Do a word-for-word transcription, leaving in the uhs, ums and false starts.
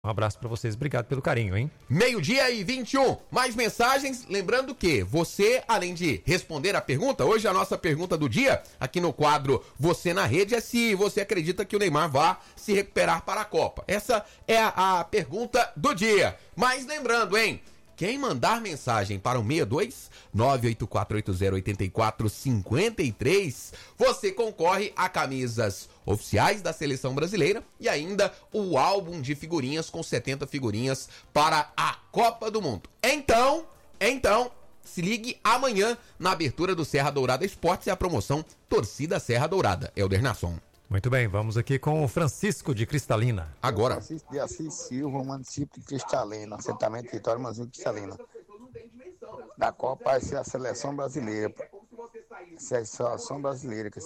Um abraço para vocês, obrigado pelo carinho, hein? Meio-dia e vinte e um, mais mensagens, lembrando que você, além de responder a pergunta, hoje a nossa pergunta do dia, aqui no quadro Você na Rede, é se você acredita que o Neymar vá se recuperar para a Copa. Essa é a, a pergunta do dia. Mas lembrando, hein, quem mandar mensagem para o seis dois nove oito quatro oito zero oito quatro cinco três, você concorre a camisas oficiais da Seleção Brasileira e ainda o álbum de figurinhas com setenta figurinhas para a Copa do Mundo. Então, então, se ligue amanhã na abertura do Serra Dourada Esportes e a promoção Torcida Serra Dourada. Helder Nasson. Muito bem, vamos aqui com o Francisco de Cristalina. Agora. Francisco de Assis Silva, município de Cristalina, assentamento Vitória, Manzinho de Cristalina. Da Copa vai ser a Seleção Brasileira. Seleção Brasileira, que